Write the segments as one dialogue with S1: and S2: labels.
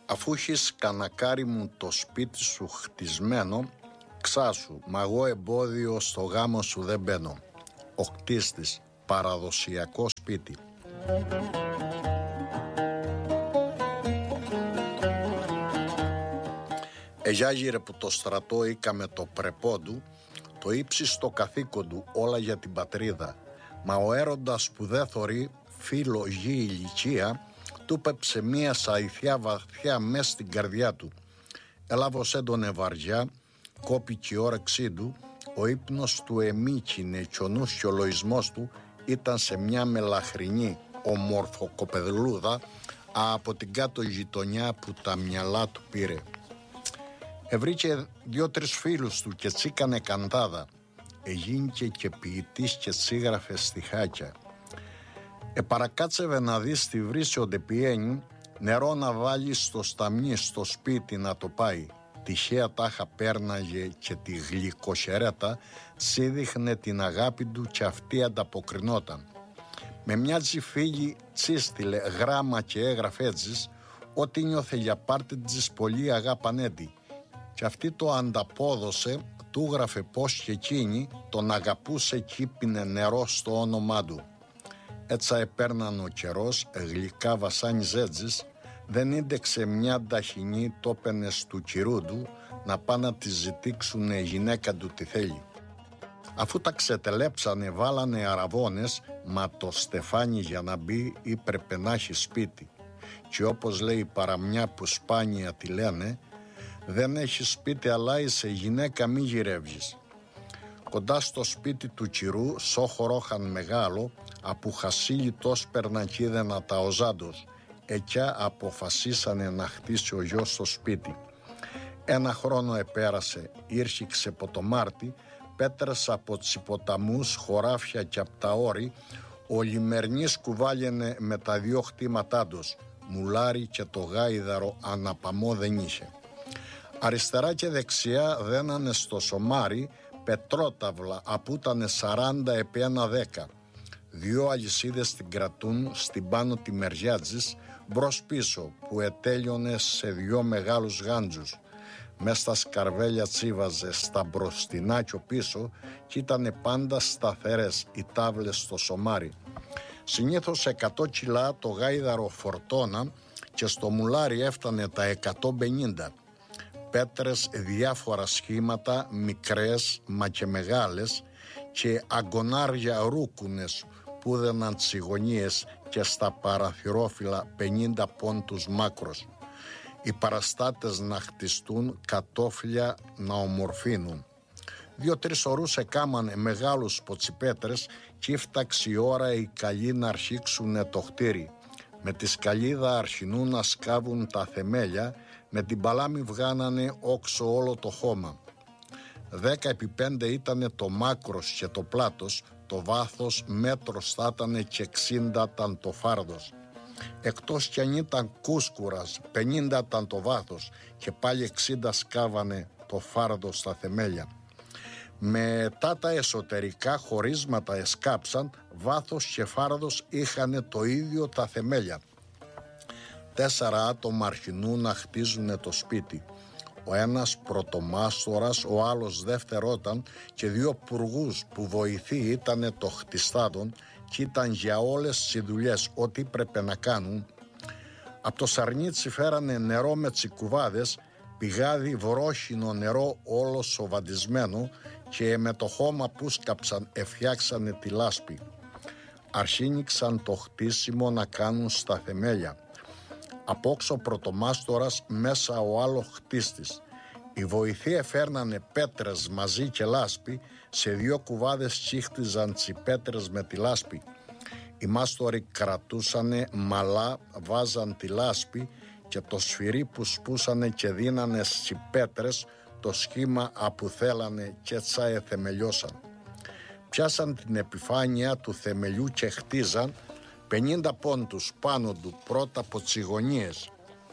S1: Αφού έχεις κανακάρι μου το σπίτι σου χτισμένο, ξάσου, μα εγώ εμπόδιο στο γάμο σου δεν μπαίνω. Ο χτίστης, παραδοσιακό σπίτι. Εγιάγιρε που το στρατό ήκαμε το πρεπό του, το ύψιστο καθήκον του όλα για την πατρίδα. Μα ο έρωτας που δεν θωρεί, φίλο γη ηλικία, του πέψε μία σαϊθιά βαθιά μες στην καρδιά του. Έλαβωσε τον ευαριά, κόπηκε η όρεξή του, ο ύπνος του εμίκινε και ο νους και ο λοισμός του ήταν σε μια μελαχρινή ομορφοκοπεδλούδα από την κάτω γειτονιά που τα μυαλά του πήρε. Ευρήκε 2-3 φίλους του και τσίκανε καντάδα. Εγίνηκε και ποιητής και τσίγραφε στιχάκια. Παρακάτσευε να δεις τη βρύση όντε πιένει, νερό να βάλει στο σταμνί στο σπίτι να το πάει. Τυχαία τάχα πέρναγε και τη γλυκοσερέτα τσίδειχνε την αγάπη του και αυτή ανταποκρινόταν. Με μια τσιφίλη τσίστηλε γράμμα και έγραφε έτσι ότι νιώθε για πάρτι της πολύ αγάπανέτη. Και αυτή το ανταπόδωσε, του γράφε πως και εκείνη τον αγαπούσε κι πίνε νερό στο όνομά του. Έτσι επέρναν ο καιρός, γλυκά βασάνιζέτζης, δεν ίντεξε μια ταχινή τόπενες του κυρού του να πάνε να τη ζητήξουνε η γυναίκα του τι θέλει. Αφού τα ξετελέψανε βάλανε αραβώνες, μα το στεφάνι για να μπει έπρεπε να έχει σπίτι. Και όπως λέει η παραμιά που σπάνια τη λένε, δεν έχει σπίτι αλλά είσαι γυναίκα μη γυρεύεις. Κοντά στο σπίτι του κυρού, σόχορόχαν μεγάλο, απου χασίλι τος περνακίδενα τα οζάντος. Εκιά αποφασίσανε να χτίσει ο γιος στο σπίτι. 1 χρόνο επέρασε, ήρχιξε από το Μάρτι, πέτρες από τσιποταμούς, χωράφια και απ' τα όρη, ο λιμερνής κουβάλαινε με τα 2 χτήματά τους, μουλάρι και το γάιδαρο αναπαμό δεν είχε. Αριστερά και δεξιά δένανε στο σωμάρι πετρόταυλα απού ήτανε 40 επί 1,10. 2 αλυσίδες την κρατούν στην πάνω τη μεριά της μπρος πίσω που ετέλειωνε σε 2 μεγάλους γάντζους. Μες στα σκαρβέλια τσίβαζε στα μπροστινά και πίσω και ήτανε πάντα σταθερές οι τάβλες στο σωμάρι. Συνήθως 100 κιλά το γάιδαρο φορτώνα και στο μουλάρι έφτανε τα 150. Πέτρες διάφορα σχήματα, μικρές μα και μεγάλες, και αγκονάρια ρούκουνες που δέναν τσιγωνίες και στα παραθυρόφυλλα 50 πόντους μάκρος. Οι παραστάτες να χτιστούν, κατόφλια να ομορφύνουν. 2-3 ωρούς εκάμανε μεγάλους ποτσιπέτρες και έφταξε η ώρα οι καλοί να αρχίξουνε το χτίρι. Με τη σκαλίδα αρχινούν να σκάβουν τα θεμέλια, με την παλάμη βγάνανε όξω όλο το χώμα. 10 επί 5 ήτανε το μάκρος και το πλάτος, το βάθος μέτρος θα ήτανε και 60 ήταν το φάρδος. Εκτός κι αν ήταν κούσκουρας, 50 ήταν το βάθος και πάλι 60 σκάβανε το φάρδος στα θεμέλια. Μετά τα εσωτερικά χωρίσματα εσκάψαν, βάθος και φάρδος είχανε το ίδιο τα θεμέλια. 4 άτομα αρχινούν να χτίζουνε το σπίτι. Ο ένας πρωτομάστορας, ο άλλος δεύτερόταν και 2 πουργούς που βοηθοί ήτανε το χτιστάδον και ήταν για όλες τις δουλειές ό,τι πρέπει να κάνουν. Από το σαρνίτσι φέρανε νερό με τσικουβάδες, πηγάδι βρόχινο νερό όλο σοβαντισμένο και με το χώμα που σκαψαν εφτιάξανε τη λάσπη. Αρχίνηξαν το χτίσιμο να κάνουν στα θεμέλια. Απόξω πρωτομάστορας, μέσα ο άλλο χτίστης. Οι βοηθοί εφέρνανε πέτρες μαζί και λάσπη, σε 2 κουβάδες τσίχτιζαν τσιπέτρες με τη λάσπη. Οι μάστοροι κρατούσανε μαλά, βάζαν τη λάσπη και το σφυρί που σπούσανε και δίνανε στις πέτρες το σχήμα που θέλανε και έτσι εθεμελιώσαν. Πιάσαν την επιφάνεια του θεμελιού και χτίζαν 50 πόντους πάνω του πρώτα από τσιγωνίες.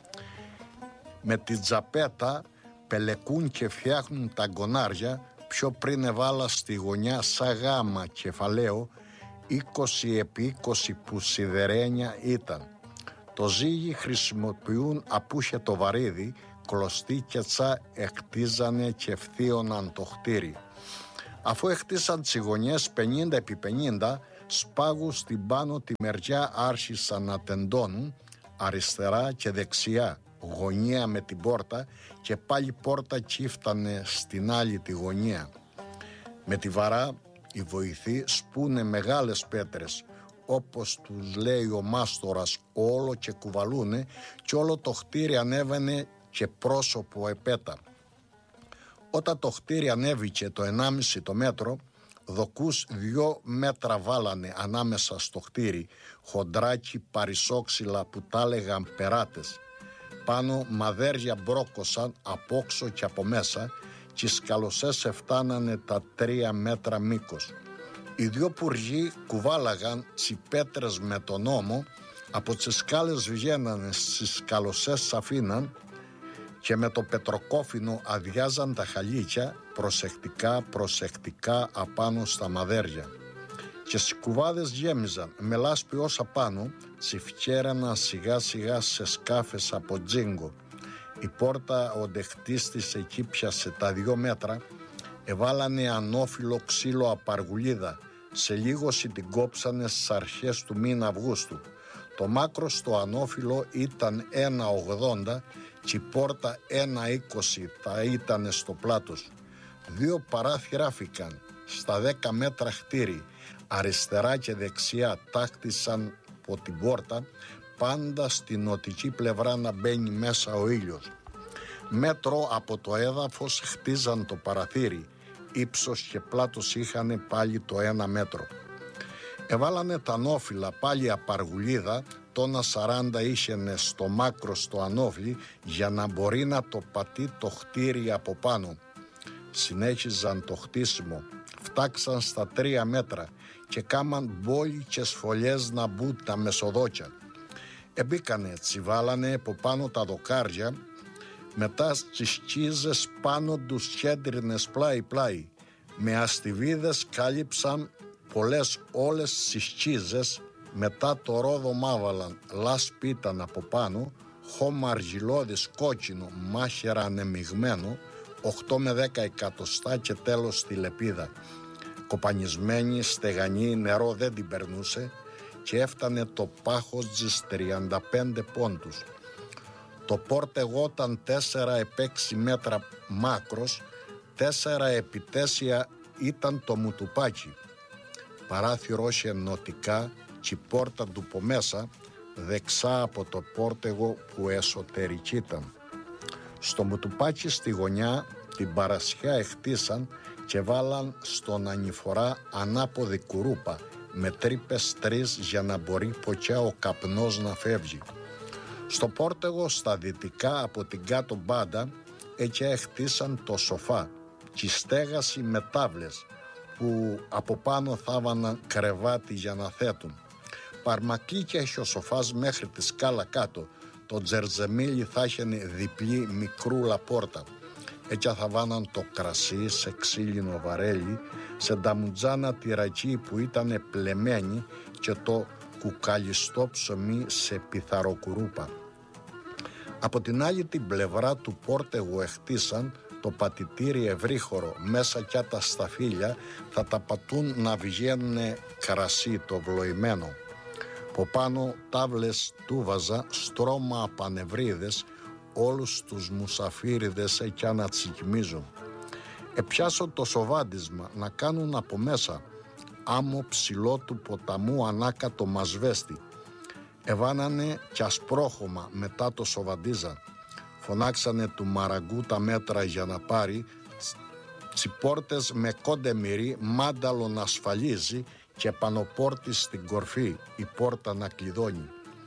S1: Με την τζαπέτα πελεκούν και φτιάχνουν τα γκονάρια, πιο πριν εβάλα στη γωνιά σαν γάμα κεφαλαίο 20 επί 20 που σιδερένια ήταν. Το ζύγι χρησιμοποιούν απούχετο βαρύδι, κλωστή και τσα εκτίζανε και ευθύωναν το χτίρι. Αφού εκτίσαν τις γωνιές 50 επί 50, σπάγους στην πάνω τη μεριά άρχισαν να τεντώνουν, αριστερά και δεξιά, γωνία με την πόρτα, και πάλι πόρτα κύφτανε στην άλλη τη γωνία. Με τη βαρά οι βοηθοί σπούνε μεγάλες πέτρες, όπως τους λέει ο μάστορας, όλο και κουβαλούνε, και όλο το χτίρι ανέβαινε και πρόσωπο επέτα. Όταν το χτίρι ανέβηκε το 1,5 το μέτρο, δοκούς 2 μέτρα βάλανε ανάμεσα στο χτίρι, χοντράκι παρισόξυλα που τα έλεγαν περάτες. Πάνω μαδέρια μπρόκωσαν απόξω και από μέσα, και οι σκαλωσές εφτάνανε τα 3 μέτρα μήκος. Οι 2 πουργοί κουβάλαγαν τις πέτρες με τον ώμο, από τις σκάλες βγαίνανε στις σκαλωσές σαφήναν, και με το πετροκόφινο αδειάζαν τα χαλίκια προσεκτικά απάνω στα μαδέρια. Και στις κουβάδες γέμιζαν με λάσπη όσα πάνω, τσιφκέραναν σιγά σιγά σε σκάφες από τζίνγκο. Η πόρτα ο ντεχτής της εκεί πιάσε τα 2 μέτρα, εβάλανε ανώφυλλο ξύλο απαργουλίδα, σε λίγωση την κόψανε στις αρχές του μήνα Αυγούστου. Το μάκρο στο ανώφυλλο ήταν 1,80 και η πόρτα 1,20 θα ήταν στο πλάτος. 2 παράθυρα φύκαν στα 10 μέτρα χτίρι, αριστερά και δεξιά τάχτισαν από την πόρτα, πάντα στην νοτική πλευρά να μπαίνει μέσα ο ήλιος. Μέτρο από το έδαφος χτίζαν το παραθύρι, ύψος και πλάτος είχανε πάλι το 1 μέτρο. Εβάλανε τα ανώφυλλα πάλι απαργουλίδα, τόνα 40 είχαινε στο μάκρο στο ανώφλι, για να μπορεί να το πατεί το χτίρι από πάνω. Συνέχιζαν το χτίσιμο, φτάξαν στα 3 μέτρα και κάμαν μπόλικες φωλιές να μπουν τα μεσοδόκια. Εμπήκανε, τσιβάλανε από πάνω τα δοκάρια, μετά στις κίζες πάνω τους κέντρινες πλάι-πλάι. Με αστιβίδες κάλυψαν πολλές όλες τις κίζες, μετά το ρόδο μάβαλαν, λάσπη ήταν από πάνω, χώμα αργυλώδης κόκκινο, μάχαιρα ανεμιγμένο, 8 με 10 εκατοστά και τέλος τη λεπίδα. Κοπανισμένη, στεγανή, νερό δεν την περνούσε και έφτανε το πάχος της 35 πόντους. Το πόρτεγο ήταν 4 επ' 6 μέτρα μάκρος, 4 επί 4 ήταν το μουτουπάκι. Παράθυρο είχε νοτικά και η πόρτα του από μέσα, δεξά από το πόρτεγο που εσωτερική ήταν. Στο μουτουπάκι στη γωνιά την παρασιά εχτίσαν και βάλαν στον ανηφορά ανάποδη κουρούπα με τρύπες 3 για να μπορεί ποτιά ο καπνός να φεύγει. Στο πόρτεγο στα δυτικά από την κάτω μπάντα εκεί εχτίσαν το σοφά και στέγαση με τάβλες που από πάνω θάβαναν κρεβάτι για να θέτουν. Παρμακί έχει ο σοφάς μέχρι τη σκάλα κάτω. Το τζερζεμίλι θα είχε διπλή μικρούλα πόρτα. Έτσι θα βάναν το κρασί σε ξύλινο βαρέλι, σε νταμουτζάνα τυρακή που ήταν πλεμένη και το κουκαλιστό ψωμί σε πιθαροκουρούπα. Από την άλλη την πλευρά του πόρτεγου εχτίσαν το πατητήρι ευρύχωρο, μέσα κι τα σταφύλια θα τα πατούν να βγαίνουν κρασί το βλοημένο. Από πάνω τάβλες τούβαζα στρώμα απανευρίδες, όλους τους μουσαφίριδες εκεί να τσικιμίζουν. Επιάσω το σοβάντισμα να κάνουν από μέσα άμμο ψηλό του ποταμού ανάκατο μασβέστη. Εβάνανε κι ασπρόχωμα μετά το σοβαντίζα. Φωνάξανε του μαραγκού τα μέτρα για να πάρει, τσιπόρτες με κόντεμυρί, μάνταλο να ασφαλίζει και πανοπόρτη στην κορφή, η πόρτα να κλειδώνει.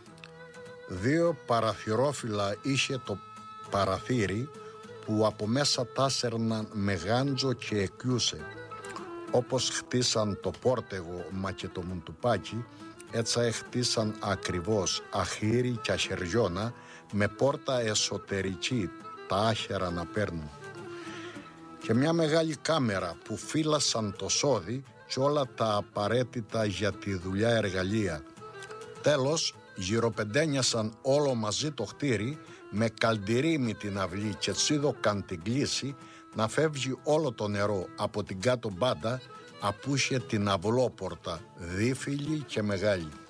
S1: 2 παραθυρόφυλλα είχε το παραθύρι που από μέσα τάσερναν με γάντζο και εκιούσε. Όπως χτίσαν το πόρτεγο μα και το μουντουπάκι, έτσι χτίσαν ακριβώς αχύρι και αχαιριώνα με πόρτα εσωτερική τα άχερα να παίρνουν. Και μια μεγάλη κάμερα που φύλασαν το σώδι και όλα τα απαραίτητα για τη δουλειά εργαλεία. Τέλος, γυροπεντένιασαν όλο μαζί το χτίρι με καλντηρίμι την αυλή και τσίδωκαν την κλίση να φεύγει όλο το νερό από την κάτω μπάντα απού είχε την αυλόπορτα δίφυλη και μεγάλη.